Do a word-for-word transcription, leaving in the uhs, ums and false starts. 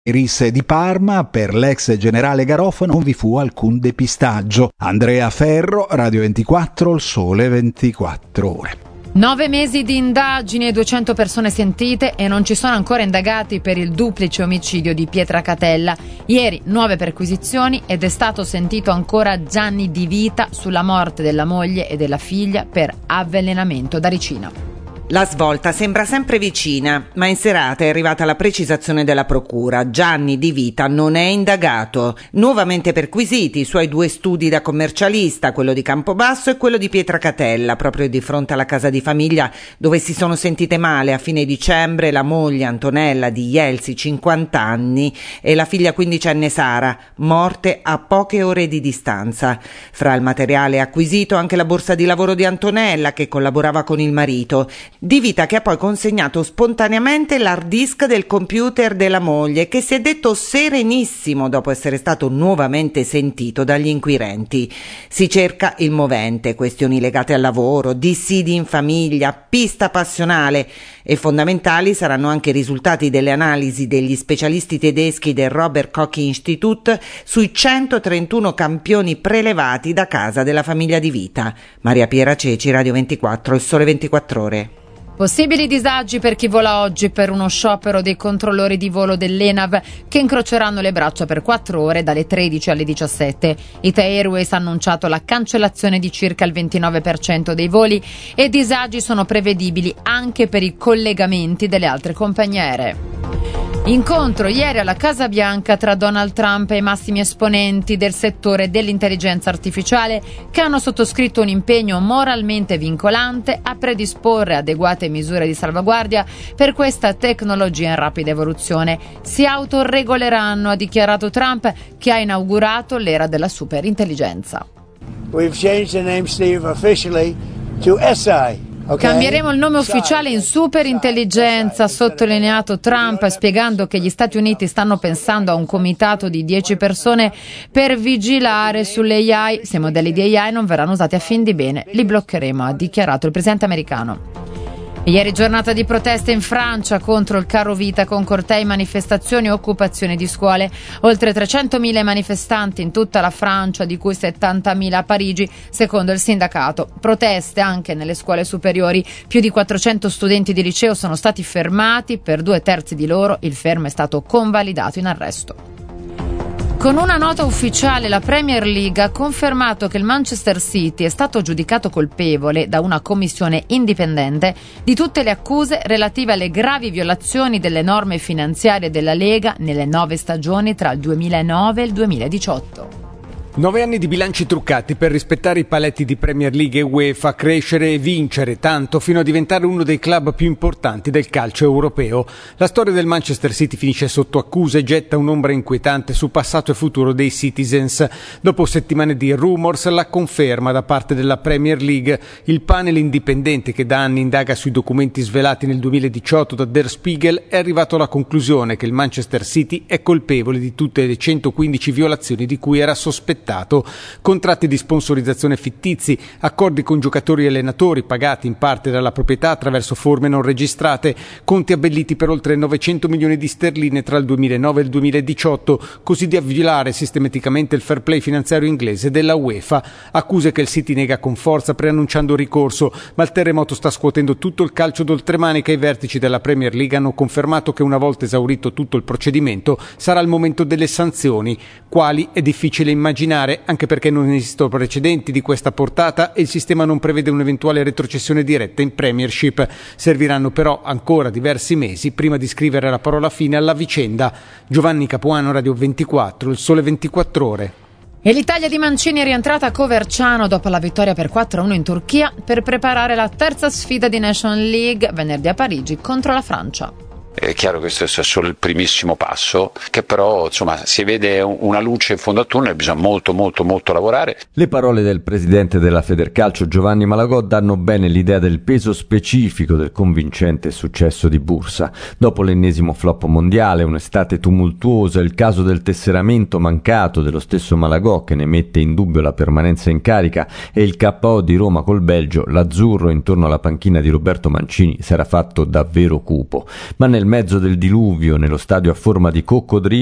Iris di Parma, per l'ex generale Garofano non vi fu alcun depistaggio. Andrea Ferro, Radio ventiquattro, Il Sole ventiquattro Ore. Nove mesi di indagini e duecento persone sentite e non ci sono ancora indagati per il duplice omicidio di Pietracatella. Ieri nuove perquisizioni ed è stato sentito ancora Gianni Di Vita sulla morte della moglie e della figlia per avvelenamento da ricina. La svolta sembra sempre vicina, ma in serata è arrivata la precisazione della procura. Gianni Di Vita non è indagato. Nuovamente perquisiti i suoi due studi da commercialista, quello di Campobasso e quello di Pietracatella, proprio di fronte alla casa di famiglia dove si sono sentite male a fine dicembre la moglie Antonella di Jelsi, cinquanta anni, e la figlia quindicenne Sara, morte a poche ore di distanza. Fra il materiale acquisito anche la borsa di lavoro di Antonella, che collaborava con il marito. Di Vita che ha poi consegnato spontaneamente l'hard disk del computer della moglie, che si è detto serenissimo dopo essere stato nuovamente sentito dagli inquirenti. Si cerca il movente, questioni legate al lavoro, dissidi in famiglia, pista passionale, e fondamentali saranno anche i risultati delle analisi degli specialisti tedeschi del Robert Koch Institute sui centotrentuno campioni prelevati da casa della famiglia Di Vita. Maria Piera Ceci, Radio ventiquattro, Il Sole ventiquattro Ore. Possibili disagi per chi vola oggi per uno sciopero dei controllori di volo dell'ENAV che incroceranno le braccia per quattro ore dalle tredici alle diciassette. Ita Airways ha annunciato la cancellazione di circa il ventinove per cento dei voli e disagi sono prevedibili anche per i collegamenti delle altre compagnie aeree. Incontro ieri alla Casa Bianca tra Donald Trump e i massimi esponenti del settore dell'intelligenza artificiale che hanno sottoscritto un impegno moralmente vincolante a predisporre adeguate misure di salvaguardia per questa tecnologia in rapida evoluzione. Si autoregoleranno, ha dichiarato Trump, che ha inaugurato l'era della superintelligenza. We've changed the name, Steve, officially to S I. Okay. Cambieremo il nome ufficiale in superintelligenza, ha sottolineato Trump, spiegando che gli Stati Uniti stanno pensando a un comitato di dieci persone per vigilare sulle A I. Se i modelli di A I non verranno usati a fin di bene, li bloccheremo, ha dichiarato il presidente americano. Ieri giornata di proteste in Francia contro il caro vita con cortei, manifestazioni e occupazioni di scuole. Oltre trecentomila manifestanti in tutta la Francia, di cui settantamila a Parigi, secondo il sindacato. Proteste anche nelle scuole superiori. Più di quattrocento studenti di liceo sono stati fermati, per due terzi di loro il fermo è stato convalidato in arresto. Con una nota ufficiale la Premier League ha confermato che il Manchester City è stato giudicato colpevole da una commissione indipendente di tutte le accuse relative alle gravi violazioni delle norme finanziarie della Lega nelle nove stagioni tra il duemilanove e il duemiladiciotto. Nove anni di bilanci truccati per rispettare i paletti di Premier League e UEFA, crescere e vincere tanto fino a diventare uno dei club più importanti del calcio europeo. La storia del Manchester City finisce sotto accusa e getta un'ombra inquietante sul passato e futuro dei Citizens. Dopo settimane di rumors, la conferma da parte della Premier League. Il panel indipendente che da anni indaga sui documenti svelati nel duemiladiciotto da Der Spiegel è arrivato alla conclusione che il Manchester City è colpevole di tutte le centoquindici violazioni di cui era sospettato. Contratti di sponsorizzazione fittizi, accordi con giocatori e allenatori pagati in parte dalla proprietà attraverso forme non registrate, conti abbelliti per oltre novecento milioni di sterline tra il duemilanove e il duemiladiciotto, così da violare sistematicamente il fair play finanziario inglese della UEFA. Accuse che il City nega con forza preannunciando ricorso, ma il terremoto sta scuotendo tutto il calcio d'oltremanica e i vertici della Premier League hanno confermato che una volta esaurito tutto il procedimento sarà il momento delle sanzioni. Quali è difficile immaginare, anche perché non esistono precedenti di questa portata e il sistema non prevede un'eventuale retrocessione diretta in Premiership. Serviranno però ancora diversi mesi prima di scrivere la parola fine alla vicenda. Giovanni Capuano, Radio ventiquattro, Il Sole ventiquattro Ore. E l'Italia di Mancini è rientrata a Coverciano dopo la vittoria per quattro a uno in Turchia per preparare la terza sfida di Nation League venerdì a Parigi contro la Francia. È chiaro che questo è solo il primissimo passo, che però insomma si vede una luce in fondo al tunnel, bisogna molto molto molto lavorare. Le parole del presidente della Federcalcio Giovanni Malagò danno bene l'idea del peso specifico del convincente successo di Bursa. Dopo l'ennesimo flop mondiale, un'estate tumultuosa, il caso del tesseramento mancato dello stesso Malagò che ne mette in dubbio la permanenza in carica e il K O di Roma col Belgio, l'azzurro intorno alla panchina di Roberto Mancini s'era fatto davvero cupo. Ma nel nel mezzo del diluvio, nello stadio a forma di coccodrillo,